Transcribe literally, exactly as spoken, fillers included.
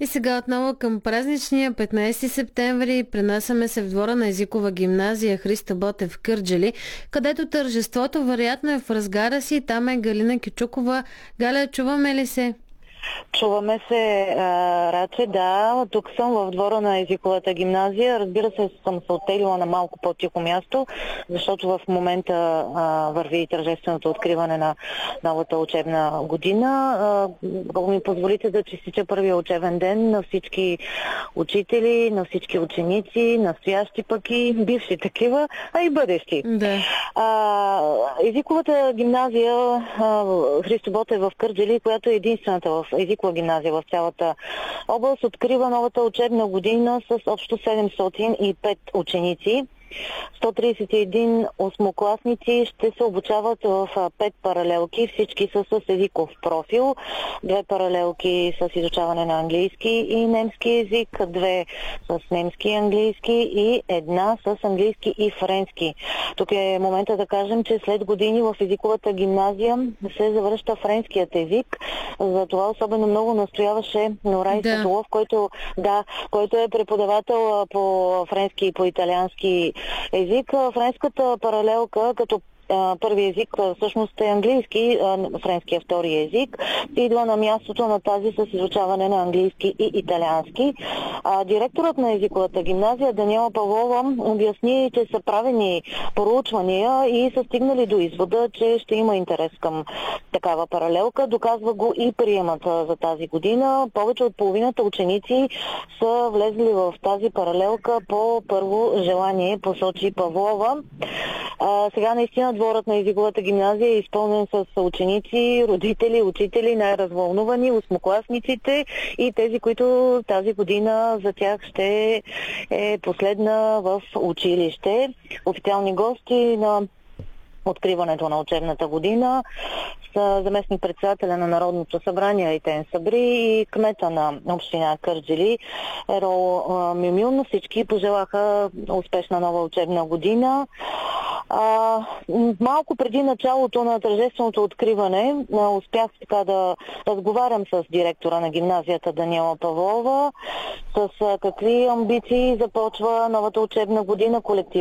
И сега отново към празничния петнайсети септември пренасяме се в двора на езикова гимназия Христо Ботев в Кърджали, където тържеството вероятно е в разгара си. Там е Галина Кючукова. Галя, чуваме ли се? Чуваме се, Раче, да. Тук съм в двора на езиковата гимназия. Разбира се, съм се оттеглила на малко по-тихо място, защото в момента а, върви тържественото откриване на новата учебна година. Ако ми позволите да честитя първия учебен ден на всички учители, на всички ученици, настоящи пък и бивши такива, а и бъдещи. Да. А, езиковата гимназия а, Христо Ботев в Кърджали, която е единствената в езикова гимназия в цялата област, открива новата учебна година с общо седемстотин и пет ученици. сто трийсет и един осмокласници ще се обучават в пет паралелки, всички са с езиков профил. Две паралелки с изучаване на английски и немски език, две с немски и английски и една с английски и френски. Тук е момента да кажем, че след години в езиковата гимназия се завръща френският език. За това особено много настояваше Норай да. Сатолов, който, да, който е преподавател по френски и по италиански език. Френската паралелка като първи език всъщност е английски, френския втори език, идва на мястото на тази с изучаване на английски и италиански. А, директорът на езиковата гимназия Даниела Павлова обясни, че са правени проучвания и са стигнали до извода, че ще има интерес към такава паралелка. Доказва го и приемът за тази година. Повече от половината ученици са влезли в тази паралелка по първо желание, посочи Павлова. А, сега наистина дворът на езиковата гимназия е изпълнен с ученици, родители, учители, най-развълнувани, осмокласниците и тези, които тази година за тях ще е последна в училище. Официални гости на откриването на учебната година с заместник-председателя на Народното събрание Айтен Сабри и кмета на община Кърджали Ерол Мюмюн. Всички пожелаха успешна нова учебна година. А, малко преди началото на тържественото откриване успях така да разговарям с директора на гимназията Даниела Павлова с какви амбиции започва новата учебна година колектив.